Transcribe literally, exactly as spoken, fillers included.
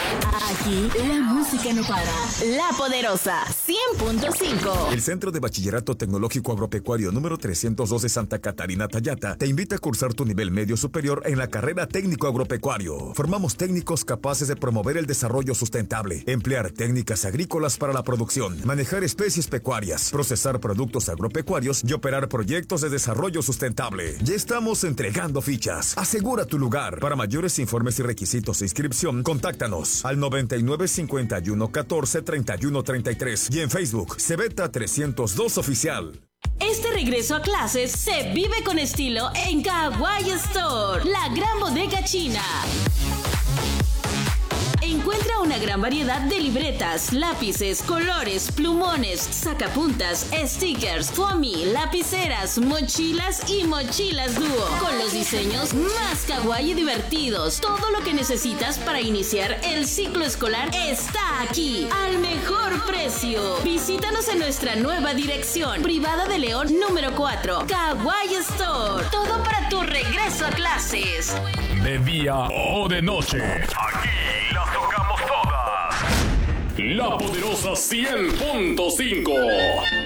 Aquí la música no para. La Poderosa cien punto cinco. El Centro de Bachillerato Tecnológico Agropecuario número trescientos dos de Santa Catarina Tayata te invita a cursar tu nivel medio superior en la carrera técnico agropecuario. Formamos técnicos capaces de promover el desarrollo sustentable, emplear técnicas agrícolas para la producción, manejar especies pecuarias, procesar productos agropecuarios y operar proyectos de desarrollo sustentable. Ya estamos entregando fichas. Asegura tu lugar. Para mayores informes y requisitos de inscripción, contáctanos al noventa y nueve cincuenta y uno catorce treinta y uno treinta y tres y en Facebook Cebeta trescientos dos Oficial. Este regreso a clases se vive con estilo en Kawaii Store, la gran bodega china. Encuentra una gran variedad de libretas, lápices, colores, plumones, sacapuntas, stickers, foamy, lapiceras, mochilas y mochilas dúo. Con los diseños más kawaii y divertidos. Todo lo que necesitas para iniciar el ciclo escolar está aquí, al mejor precio. Visítanos en nuestra nueva dirección, Privada de León número cuatro, Kawaii Store. Todo para tu regreso a clases. De día o de noche, aquí las tocamos todas. La Poderosa cien punto cinco.